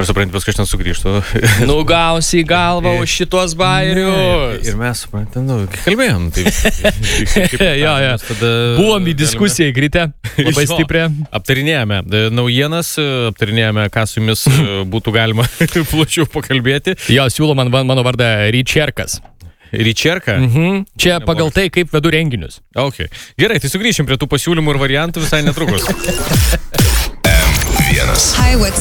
Ir supranti, paskui aš ten sugrįžtu. Nu, gausi į galvą už šitos bairius. Ir mes suprantam, kalbėjom. Jo. Buvom į diskusiją įkritę, labai stiprią. Aptarinėjome naujienas, aptarinėjome, ką su jumis būtų galima plačiau pakalbėti. Jo, siūlo mano vardą Ryčerkas. Ryčerka? Čia pagal tai, kaip vedu renginius. Okay. Gerai, tai sugrįšim prie tų pasiūlymų ir variantų visai netrukus. M1. Hi, what's